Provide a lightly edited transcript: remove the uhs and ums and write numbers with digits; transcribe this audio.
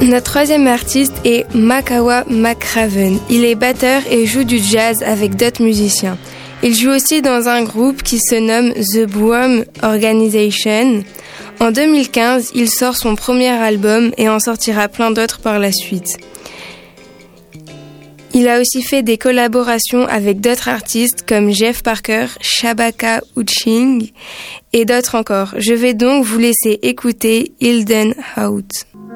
Notre troisième artiste est Makawa McRaven. Il est batteur et joue du jazz avec d'autres musiciens. Il joue aussi dans un groupe qui se nomme The Boom Organization. En 2015, il sort son premier album et en sortira plein d'autres par la suite. Il a aussi fait des collaborations avec d'autres artistes comme Jeff Parker, Shabaka Hutchings et d'autres encore. Je vais donc vous laisser écouter Hilden Out.